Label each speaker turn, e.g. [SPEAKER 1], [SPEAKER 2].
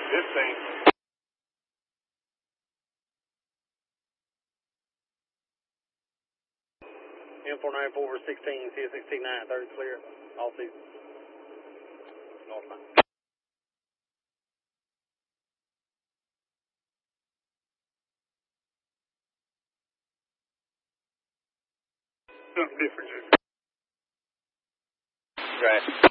[SPEAKER 1] This thing.
[SPEAKER 2] M494 16, CS69, third clear, all season. Northbound.
[SPEAKER 1] Something different.
[SPEAKER 3] Right.